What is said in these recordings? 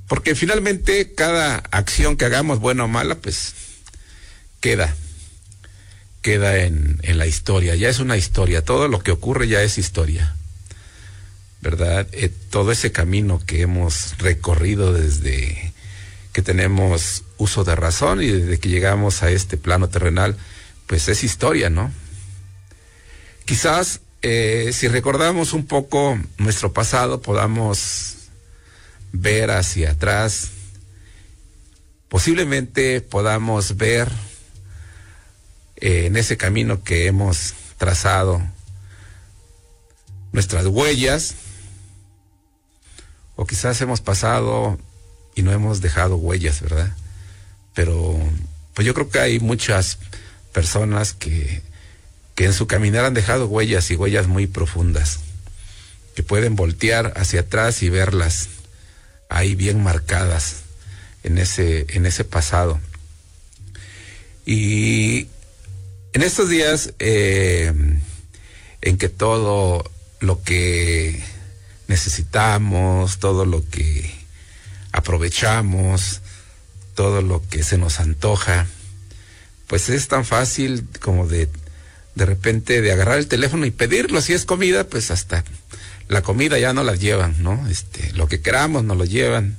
Porque finalmente cada acción que hagamos, buena o mala, pues queda en la historia, ya es una historia, todo lo que ocurre ya es historia, ¿verdad? Todo ese camino que hemos recorrido desde que tenemos uso de razón y desde que llegamos a este plano terrenal, pues es historia, ¿no? Quizás si recordamos un poco nuestro pasado, podamos ver hacia atrás, posiblemente podamos ver en ese camino que hemos trazado nuestras huellas, o quizás hemos pasado y no hemos dejado huellas, ¿verdad? Pero pues yo creo que hay muchas personas que en su caminar han dejado huellas y huellas muy profundas, que pueden voltear hacia atrás y verlas ahí bien marcadas en ese pasado. Y en estos días en que todo lo que necesitamos, todo lo que aprovechamos, todo lo que se nos antoja, pues es tan fácil como de repente de agarrar el teléfono y pedirlo. Si es comida, pues hasta la comida ya no la llevan, ¿no? Lo que queramos nos lo llevan,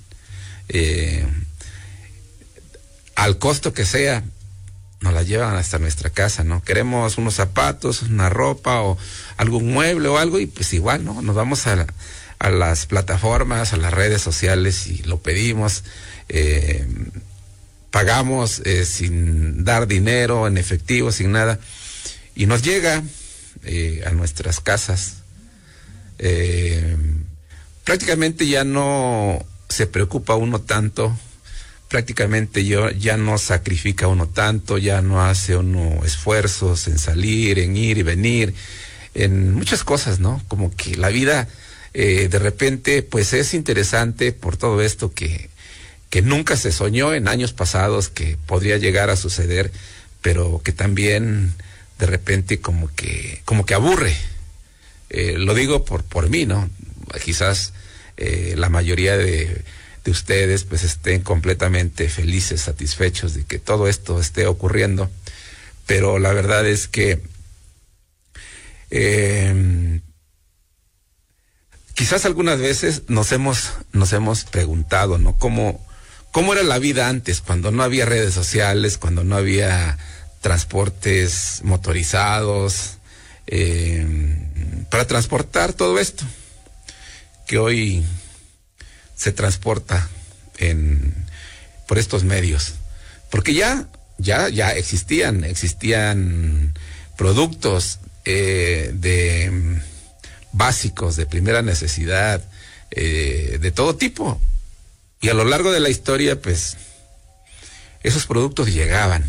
al costo que sea, nos la llevan hasta nuestra casa, ¿no? Queremos unos zapatos, una ropa o algún mueble o algo, y pues igual, ¿no? Nos vamos a las plataformas, a las redes sociales y lo pedimos, pagamos sin dar dinero en efectivo, sin nada, y nos llega a nuestras casas. Prácticamente ya no se preocupa uno tanto, prácticamente ya no sacrifica uno tanto, ya no hace uno esfuerzos en salir, en ir y venir, en muchas cosas, ¿no? Como que la vida de repente pues es interesante por todo esto que nunca se soñó en años pasados que podría llegar a suceder, pero que también de repente como que aburre. Lo digo por mí, ¿no? Quizás la mayoría de ustedes pues estén completamente felices, satisfechos de que todo esto esté ocurriendo, pero la verdad es que quizás algunas veces nos hemos preguntado, ¿no? ¿Cómo era la vida antes, cuando no había redes sociales, cuando no había transportes motorizados, para transportar todo esto que hoy se transporta por estos medios? Porque ya existían productos básicos, de primera necesidad, de todo tipo, y a lo largo de la historia pues esos productos llegaban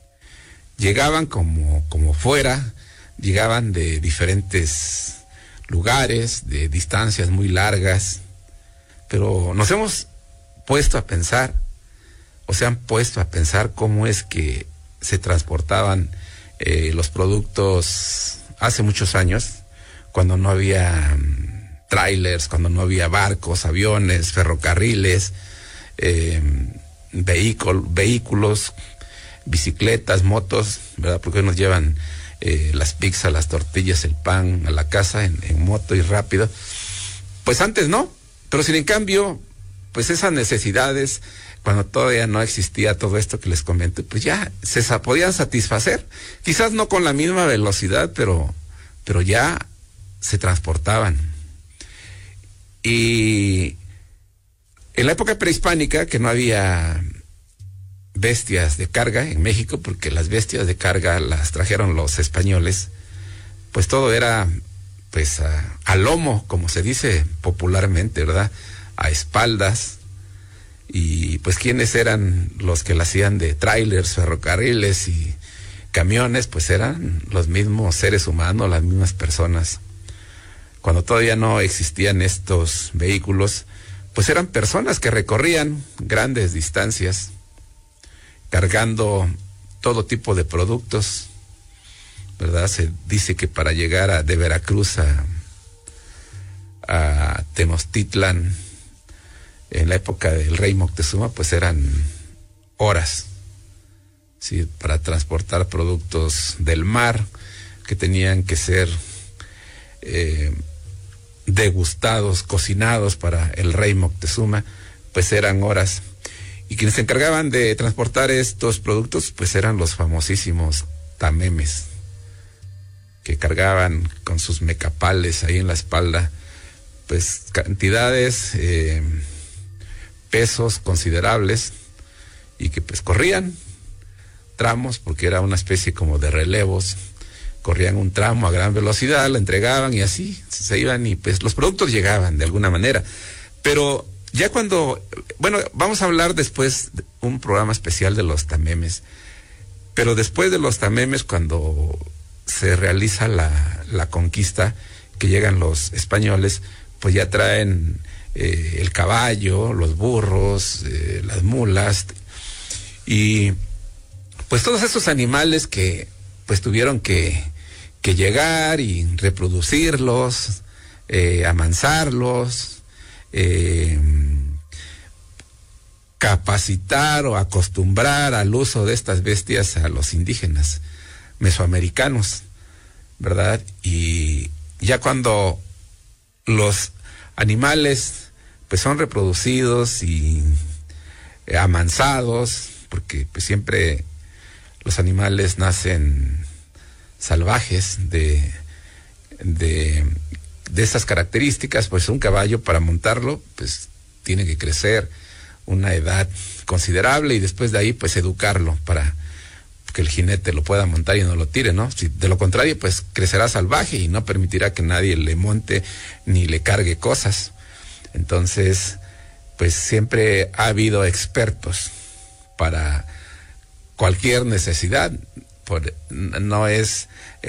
como fuera, llegaban de diferentes lugares, de distancias muy largas, pero nos hemos puesto a pensar, o se han puesto a pensar cómo es que se transportaban los productos hace muchos años, cuando no había trailers, cuando no había barcos, aviones, ferrocarriles, vehículos, bicicletas, motos, ¿verdad? Porque hoy nos llevan las pizzas, las tortillas, el pan a la casa en moto y rápido. Pues antes no, pero sin en cambio, pues esas necesidades, cuando todavía no existía todo esto que les comento, pues ya se podían satisfacer, quizás no con la misma velocidad, pero ya se transportaban. Y en la época prehispánica, que no había bestias de carga en México, porque las bestias de carga las trajeron los españoles, pues todo era pues a lomo, como se dice popularmente, ¿verdad? A espaldas. Y pues ¿quiénes eran los que la hacían de trailers, ferrocarriles y camiones? Pues eran los mismos seres humanos, las mismas personas. Cuando todavía no existían estos vehículos, pues eran personas que recorrían grandes distancias cargando todo tipo de productos, ¿verdad? Se dice que para llegar de Veracruz a Tenochtitlan, en la época del rey Moctezuma, pues eran horas, ¿sí? Para transportar productos del mar que tenían que ser degustados, cocinados para el rey Moctezuma, pues eran horas. Y quienes se encargaban de transportar estos productos, pues eran los famosísimos tamemes, que cargaban con sus mecapales ahí en la espalda, pues cantidades, pesos considerables, y que pues corrían tramos, porque era una especie como de relevos, corrían un tramo a gran velocidad, la entregaban y así se iban, y pues los productos llegaban de alguna manera. Pero ya cuando, bueno, vamos a hablar después de un programa especial de los tamemes, pero después de los tamemes, cuando se realiza la conquista, que llegan los españoles, pues ya traen el caballo, los burros, las mulas, y pues todos esos animales que pues tuvieron que llegar y reproducirlos, amansarlos, capacitar o acostumbrar al uso de estas bestias a los indígenas mesoamericanos, ¿verdad? Y ya cuando los animales pues son reproducidos y amansados, porque pues siempre los animales nacen salvajes de esas características, pues un caballo, para montarlo pues tiene que crecer una edad considerable, y después de ahí pues educarlo para que el jinete lo pueda montar y no lo tire, ¿no? Si de lo contrario pues crecerá salvaje y no permitirá que nadie le monte ni le cargue cosas. Entonces pues siempre ha habido expertos para cualquier necesidad. No es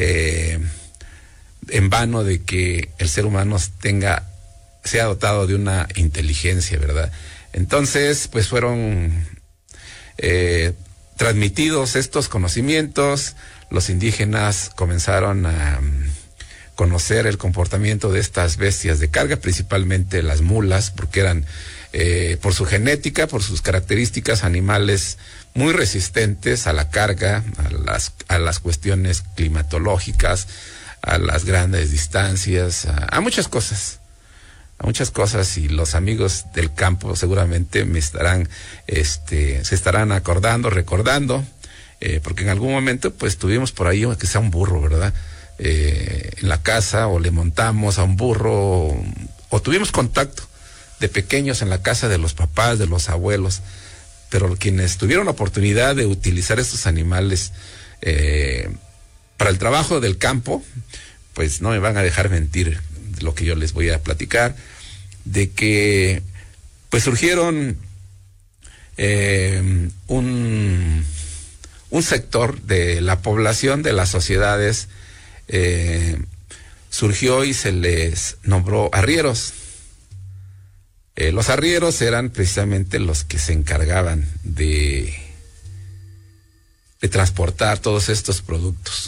en vano de que el ser humano sea dotado de una inteligencia, ¿verdad? Entonces pues fueron transmitidos estos conocimientos, los indígenas comenzaron a conocer el comportamiento de estas bestias de carga, principalmente las mulas, porque eran, por su genética, por sus características, animales muy resistentes a la carga, a las cuestiones climatológicas, a las grandes distancias, a muchas cosas. Y los amigos del campo seguramente se estarán recordando, porque en algún momento pues tuvimos por ahí que sea un burro, ¿verdad? En la casa, o le montamos a un burro, o tuvimos contacto de pequeños en la casa de los papás, de los abuelos, pero quienes tuvieron la oportunidad de utilizar estos animales para el trabajo del campo, pues no me van a dejar mentir de lo que yo les voy a platicar, de que pues surgieron un sector de la población, de las sociedades, surgió y se les nombró arrieros. Los arrieros eran precisamente los que se encargaban de transportar todos estos productos.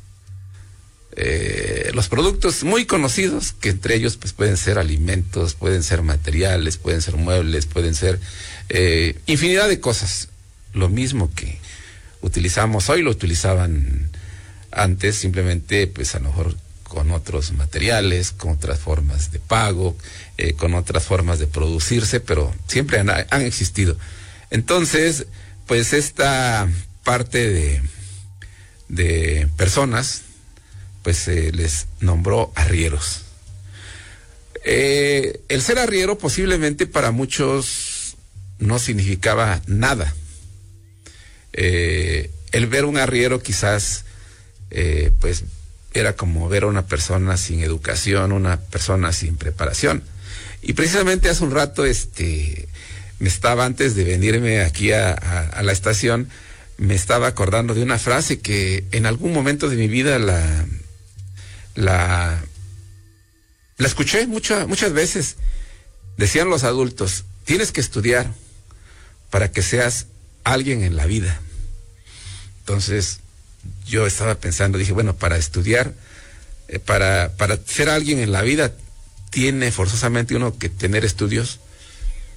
Los productos muy conocidos, que entre ellos pues pueden ser alimentos, pueden ser materiales, pueden ser muebles, pueden ser infinidad de cosas. Lo mismo que utilizamos hoy lo utilizaban antes, simplemente pues a lo mejor con otros materiales, con otras formas de pago, con otras formas de producirse, pero siempre han existido. Entonces pues esta parte de personas pues se les nombró arrieros. El ser arriero posiblemente para muchos no significaba nada. El ver un arriero quizás pues era como ver a una persona sin educación, una persona sin preparación. Y precisamente hace un rato me estaba, antes de venirme aquí a la estación, me estaba acordando de una frase que en algún momento de mi vida la escuché muchas veces. Decían los adultos: tienes que estudiar para que seas alguien en la vida. Entonces yo estaba pensando, dije, bueno, para estudiar, para ser alguien en la vida, tiene forzosamente uno que tener estudios.